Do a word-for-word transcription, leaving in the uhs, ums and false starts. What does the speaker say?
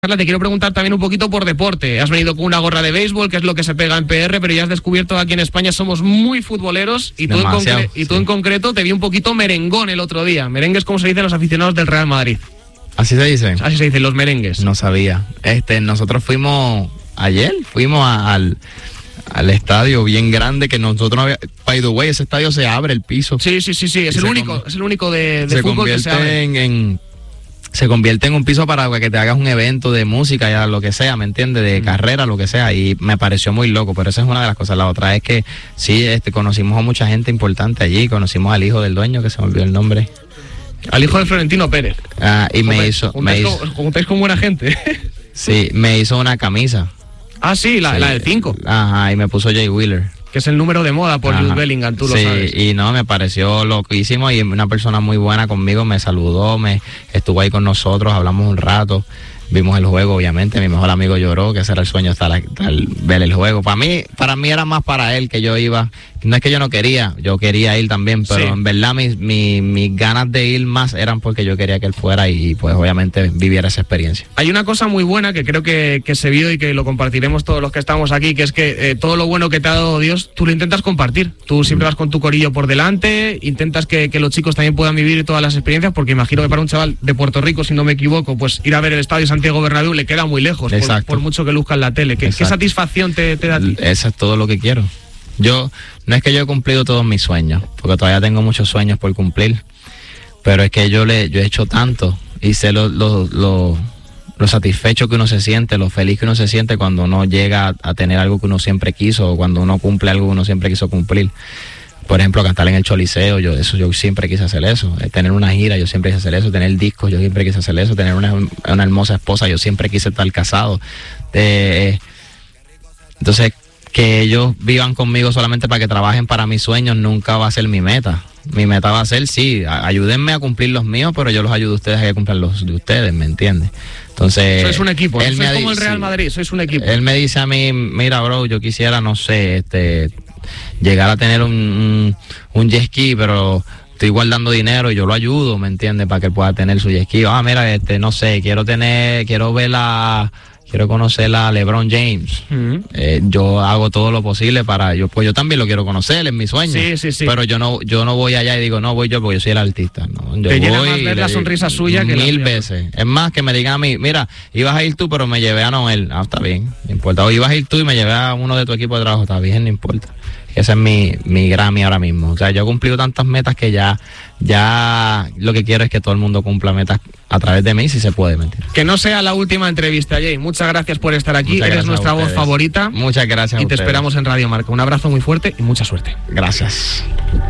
Carla, te quiero preguntar también un poquito por deporte. Has venido con una gorra de béisbol, que es lo que se pega en P R, pero ya has descubierto que aquí en España somos muy futboleros y tú, en, concre- y tú sí. en concreto te vi un poquito merengón el otro día. Merengue es como se dicen los aficionados del Real Madrid. ¿Así se dice? Así se dicen los merengues. No sabía. Este, nosotros fuimos ayer, fuimos a, al, al estadio bien grande que nosotros no había... By the way, ese estadio se abre el piso. Sí, sí, sí, sí. Es el único, es el único de, de se fútbol que se abre. En, en, se convierte en un piso para que te hagas un evento de música, ya lo que sea, ¿me entiendes? De mm. carrera, lo que sea, y me pareció muy loco, pero esa es una de las cosas. La otra es que sí, este, conocimos a mucha gente importante allí, conocimos al hijo del dueño, que se me olvidó el nombre. Al hijo de Florentino Pérez. Ah, y me hizo... Juntáis, me con, hizo juntáis con buena gente. Sí, me hizo una camisa. Ah, sí, la, sí, la del cinco. Ajá, y me puso Jay Wheeler. Que es el número de moda por Jude Bellingham, tú sí, lo sabes. Sí, y no, me pareció loquísimo y una persona muy buena conmigo, me saludó, me estuvo ahí con nosotros, hablamos un rato, vimos el juego, obviamente, mi mejor amigo lloró, que ese era el sueño, estar, estar ver el juego. Para mí, para mí era más para él que yo iba, no es que yo no quería, yo quería ir también, pero sí. en verdad mis, mis, mis ganas de ir más eran porque yo quería que él fuera y pues obviamente viviera esa experiencia. Hay una cosa muy buena que creo que, que se vio y que lo compartiremos todos los que estamos aquí, que es que eh, todo lo bueno que te ha dado Dios, tú lo intentas compartir. Tú siempre vas con tu corillo por delante, intentas que, que los chicos también puedan vivir todas las experiencias, porque imagino que para un chaval de Puerto Rico, si no me equivoco, pues ir a ver el estadio Santiago Bernabéu le queda muy lejos, por, por mucho que luzca en la tele. ¿Qué, ¿qué satisfacción te, te da a ti? Eso es todo lo que quiero. Yo, no es que yo he cumplido todos mis sueños, porque todavía tengo muchos sueños por cumplir, pero es que yo le yo he hecho tanto y sé lo, lo, lo, lo satisfecho que uno se siente, lo feliz que uno se siente cuando uno llega a, a tener algo que uno siempre quiso, o cuando uno cumple algo que uno siempre quiso cumplir. Por ejemplo, cantar en el Choliseo, yo eso yo siempre quise hacer eso. Tener una gira, yo siempre quise hacer eso. Tener discos, yo siempre quise hacer eso. Tener una, una hermosa esposa, yo siempre quise estar casado. Eh, entonces, que ellos vivan conmigo solamente para que trabajen para mis sueños nunca va a ser mi meta. Mi meta va a ser, sí, ayúdenme a cumplir los míos, pero yo los ayudo a ustedes a que cumplan los de ustedes, ¿me entiendes? Entonces... Sois un equipo, él sois me como dice, el Real Madrid, sois un equipo. Él me dice a mí, mira, bro, yo quisiera, no sé, este... llegar a tener un, un, un jet ski, pero estoy guardando dinero y yo lo ayudo, ¿me entiendes? Para que él pueda tener su jet ski. Ah, mira, este, no sé, quiero tener, quiero ver la, quiero conocer a LeBron James. Uh-huh. Eh, yo hago todo lo posible para, yo, pues yo también lo quiero conocer, es mi sueño. Sí, sí, sí. Pero yo no, yo no voy allá y digo, no voy yo porque yo soy el artista. No, yo Te llena voy más ver la sonrisa suya que mil la veces. Es más, que me digan a mí, mira, ibas a ir tú, pero me llevé a Noel. Ah, está bien, no importa. O ibas a ir tú y me llevé a uno de tu equipo de trabajo, está bien, no importa. Ese es mi, mi Grammy ahora mismo. O sea, yo he cumplido tantas metas que ya, ya lo que quiero es que todo el mundo cumpla metas a través de mí, si se puede, mentir. Que no sea la última entrevista, Jay. Muchas gracias por estar aquí. Muchas Eres nuestra voz favorita. Muchas gracias. Y te esperamos en Radio Marca. Un abrazo muy fuerte y mucha suerte. Gracias.